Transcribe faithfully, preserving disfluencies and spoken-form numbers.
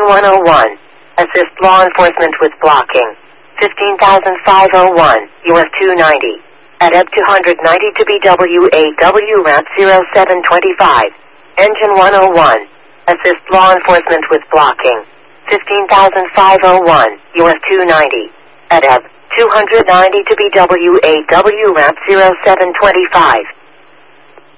one oh one. Assist law enforcement with blocking. fifteen thousand five oh one, U S two ninety. At E B two ninety to B W A W route zero seven twenty-five. Engine one oh one. Assist law enforcement with blocking. fifteen thousand five oh one, U S two ninety. At E B two ninety to B W A W route zero seven twenty-five.